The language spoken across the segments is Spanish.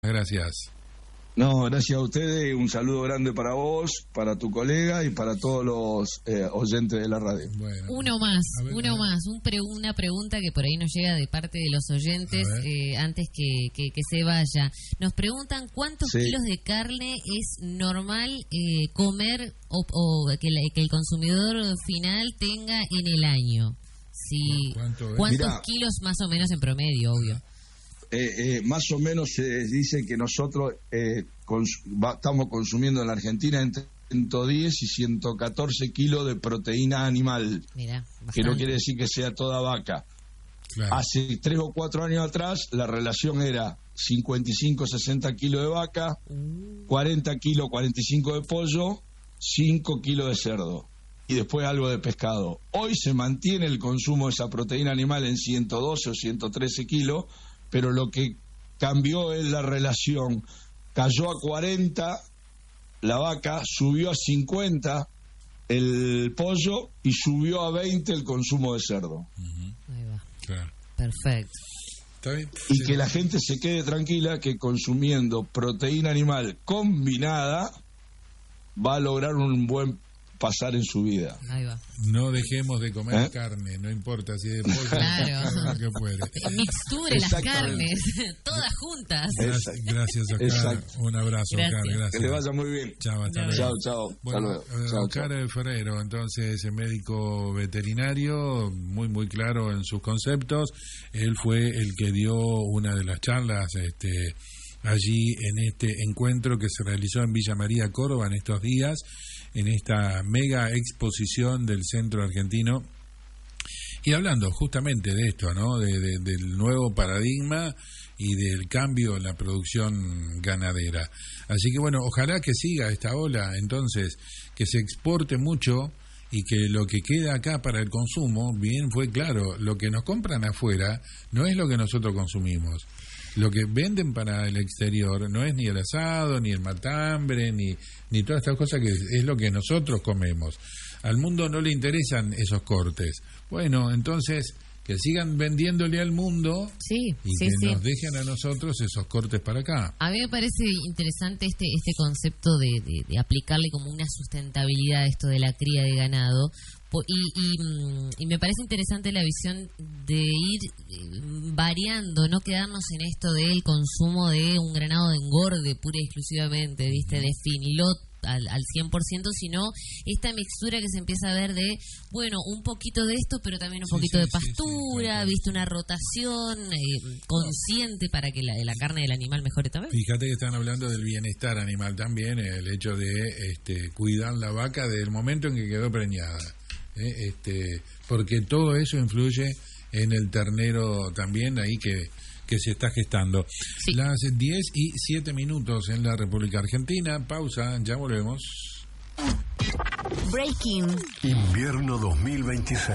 Gracias. No, gracias a ustedes, un saludo grande para vos, para tu colega y para todos los oyentes de la radio. Bueno, una pregunta que por ahí nos llega de parte de los oyentes antes que se vaya. Nos preguntan cuántos kilos de carne es normal comer o que el consumidor final tenga en el año. ¿Cuántos kilos más o menos en promedio, obvio? Más o menos se dice que nosotros estamos consumiendo en la Argentina entre 110 y 114 kilos de proteína animal. Mirá, que no quiere decir que sea toda vaca. Claro. Hace 3 o 4 años atrás la relación era 55-60 kilos de vaca, 40 kilos, 45 de pollo, 5 kilos de cerdo y después algo de pescado. Hoy se mantiene el consumo de esa proteína animal en 112 o 113 kilos, pero lo que cambió es la relación. Cayó a 40 la vaca, subió a 50 el pollo y subió a 20 el consumo de cerdo. Ahí va. Claro. Perfecto. ¿Está bien? Y que la gente se quede tranquila que consumiendo proteína animal combinada va a lograr un buen pasar en su vida. Ahí va. No dejemos de comer carne, no importa si de pollo, claro. que fuere. Mixture las carnes, todas juntas. Gracias, Oscar. Un abrazo, Oscar. Gracias. Que le vaya muy bien. Chao. Bueno, Oscar Ferrero, entonces, médico veterinario, muy claro en sus conceptos. Él fue el que dio una de las charlas allí en este encuentro que se realizó en Villa María, Córdoba, en estos días, en esta mega exposición del Centro Argentino, y hablando justamente de esto, ¿no? Del nuevo paradigma y del cambio en la producción ganadera. Así que bueno, ojalá que siga esta ola, entonces, que se exporte mucho y que lo que queda acá para el consumo, bien fue claro, lo que nos compran afuera no es lo que nosotros consumimos. Lo que venden para el exterior no es ni el asado, ni el matambre, ni todas estas cosas que es lo que nosotros comemos. Al mundo no le interesan esos cortes. Bueno, entonces, que sigan vendiéndole al mundo nos dejen a nosotros esos cortes para acá. A mí me parece interesante este concepto de aplicarle como una sustentabilidad a esto de la cría de ganado. Y me parece interesante la visión de ir variando, no quedarnos en esto del consumo de un ganado de engorde pura y exclusivamente, ¿viste? Definirlo al 100%, sino esta mixtura que se empieza a ver de, bueno, un poquito de esto, pero también un poquito de pastura, ¿viste? Una rotación consciente para que la carne del animal mejore también. Fíjate que están hablando del bienestar animal también, el hecho de cuidar la vaca desde el momento en que quedó preñada. Porque todo eso influye en el ternero también ahí que se está gestando. Sí. Las 10:07 en la República Argentina. Pausa, ya volvemos. Breaking. Invierno 2026.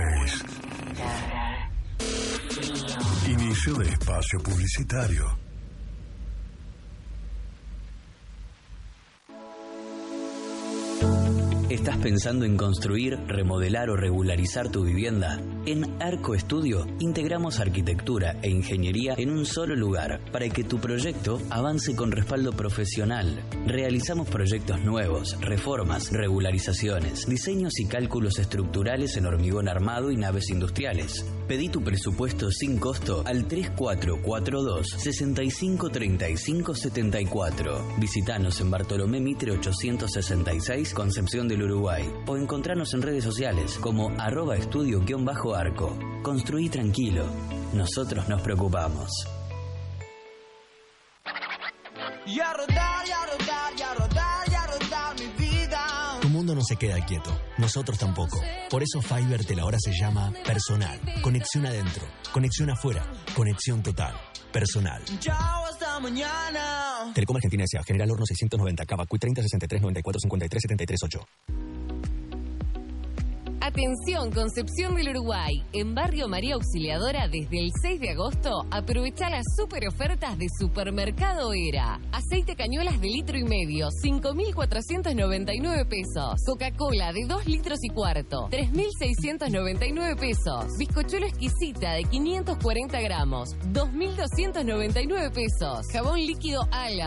Inicio de espacio publicitario. ¿Estás pensando en construir, remodelar o regularizar tu vivienda? En Arco Estudio integramos arquitectura e ingeniería en un solo lugar para que tu proyecto avance con respaldo profesional. Realizamos proyectos nuevos, reformas, regularizaciones, diseños y cálculos estructurales en hormigón armado y naves industriales. Pedí tu presupuesto sin costo al 3442 653574. Visítanos en Bartolomé Mitre 866, Concepción del Uruguay, o encontrarnos en redes sociales como @estudio_arco. Construí tranquilo, nosotros nos preocupamos. Y a rodar, y a rodar, y a rodar, y a rodar mi vida. Tu mundo no se queda quieto, nosotros tampoco. Por eso Fibertel ahora se llama Personal. Conexión adentro, conexión afuera, conexión total. Personal. Chao, hasta mañana. Telecom Argentina S.A. General Horno 690, Cava, Q30 63 94 53 73 8. Atención, Concepción del Uruguay. En Barrio María Auxiliadora, desde el 6 de agosto, aprovecha las super ofertas de Supermercado Era. Aceite cañuelas de 1,5 litros, 5.499 pesos. Coca-Cola de 2 litros y cuarto, 3.699 pesos. Bizcochuelo exquisita de 540 gramos, 2.299 pesos. Jabón líquido Ala